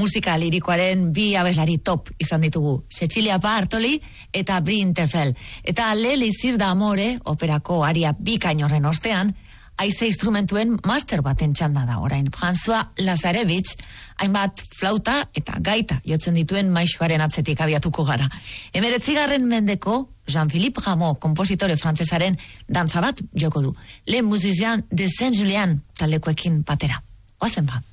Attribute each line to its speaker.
Speaker 1: Musika lirikoaren bi abeslari top izan ditugu, Cecilia Bartoli eta Brie Interfell. Eta Le Lizir d'Amore, operako aria bikain horren ostean, haize instrumentuen master baten txanda da orain. François Lazarevich, hainbat flauta eta gaita jotzen dituen maisuaren atzetik abiatuko gara. 19. mendeko Jean-Philippe Rameau, kompositore frantsesaren dantza bat joko du. Le Musicien de Saint-Julien taldekoekin batera. Oazen ba.